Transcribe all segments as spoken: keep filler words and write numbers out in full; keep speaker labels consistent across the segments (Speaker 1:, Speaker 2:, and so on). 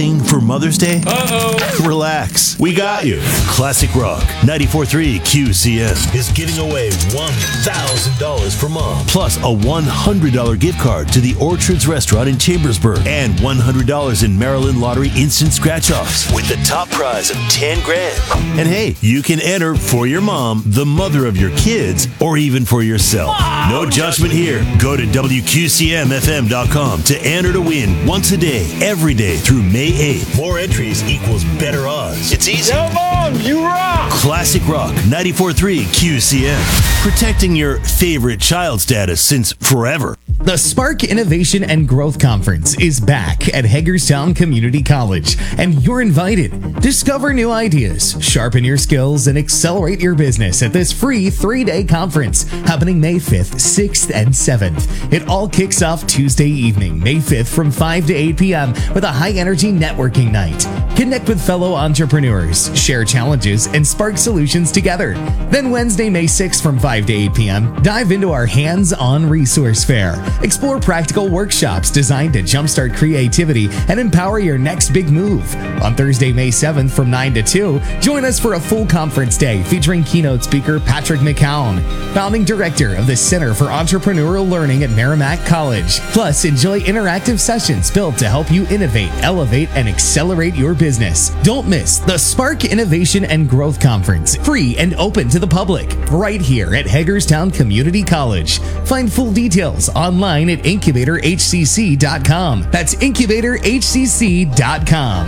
Speaker 1: For Mother's Day?
Speaker 2: Uh-oh.
Speaker 1: Relax. We got you. Classic Rock ninety-four point three Q C M is giving away one thousand dollars for mom, plus a one hundred dollars gift card to the Orchards Restaurant in Chambersburg, and one hundred dollars in Maryland Lottery instant scratch-offs with the top prize of ten grand. And hey, you can enter for your mom, the mother of your kids, or even for yourself. No judgment here. Go to W Q C M F M dot com to enter to win once a day, every day through May eighth. More entries equals better odds. It's easy.
Speaker 2: Come on, you rock!
Speaker 1: Classic Rock ninety-four point three Q C M. Protecting your favorite child status since forever.
Speaker 3: The Spark Innovation and Growth Conference is back at Hagerstown Community College, and you're invited. Discover new ideas, sharpen your skills, and accelerate your business at this free three-day conference happening May fifth, sixth, and seventh. It all kicks off Tuesday evening, May fifth from five to eight p.m. with a high-energy networking night. Connect with fellow entrepreneurs, share challenges, and spark solutions together. Then Wednesday, May sixth from five to eight p.m., dive into our hands-on resource fair. Explore practical workshops designed to jumpstart creativity and empower your next big move. On Thursday, May seventh from nine to two, join us for a full conference day featuring keynote speaker Patrick McCown, founding director of the Center for Entrepreneurial Learning at Merrimack College. Plus, enjoy interactive sessions built to help you innovate, elevate, and accelerate your business. Don't miss the Spark Innovation and Growth Conference, free and open to the public, right here at Hagerstown Community College. Find full details online at incubator h c c dot com. That's incubator h c c dot com.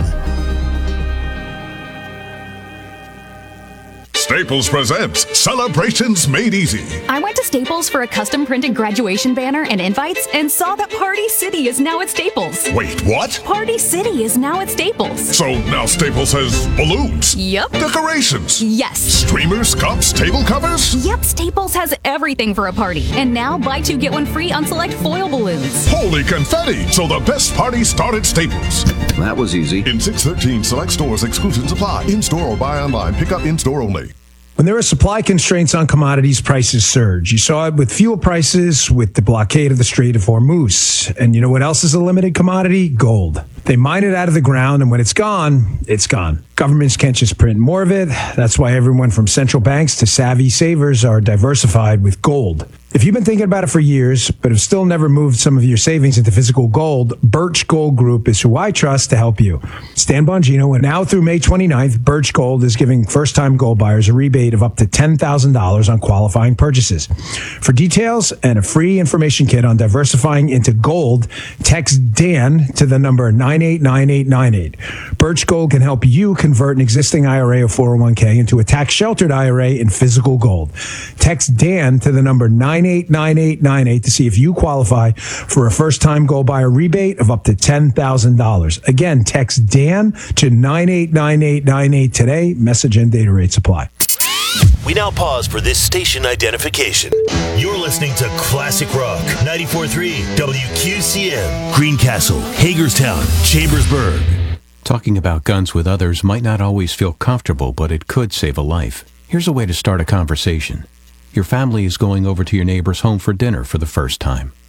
Speaker 4: Staples presents Celebrations Made Easy.
Speaker 5: I went to Staples for a custom printed graduation banner and invites and saw that Party City is now at Staples.
Speaker 4: Wait, what?
Speaker 5: Party City is now at Staples.
Speaker 4: So now Staples has balloons,
Speaker 5: Yep.
Speaker 4: decorations,
Speaker 5: Yes.
Speaker 4: streamers, cups, table covers?
Speaker 5: Yep, Staples has everything for a party. And now buy two, get one free on select foil balloons.
Speaker 4: Holy confetti! So the best party started at Staples.
Speaker 6: That was easy.
Speaker 4: In six thirteen select stores, exclusions apply. In-store or buy online. Pick up in-store only.
Speaker 7: When there are supply constraints on commodities, prices surge. You saw it with fuel prices, with the blockade of the Strait of Hormuz. And you know what else is a limited commodity? Gold. They mine it out of the ground, and when it's gone, it's gone. Governments can't just print more of it. That's why everyone from central banks to savvy savers are diversified with gold. If you've been thinking about it for years, but have still never moved some of your savings into physical gold, Birch Gold Group is who I trust to help you. Stan Bongino, and now through May twenty-ninth, Birch Gold is giving first-time gold buyers a rebate of up to ten thousand dollars on qualifying purchases. For details and a free information kit on diversifying into gold, text Dan to the number nine eight nine eight nine eight. Birch Gold can help you convert an existing I R A or four oh one k into a tax-sheltered I R A in physical gold. Text Dan to the number nine eight nine eight nine eight to see if you qualify for a first-time gold buyer rebate of up to ten thousand dollars. Again, text Dan to nine eight nine eight nine eight today. Message and data rates apply.
Speaker 1: We now pause for this station identification. You're listening to Classic Rock ninety-four point three W Q C M. Greencastle, Hagerstown, Chambersburg.
Speaker 8: Talking about guns with others might not always feel comfortable, but it could save a life. Here's a way to start a conversation. Your family is going over to your neighbor's home for dinner for the first time.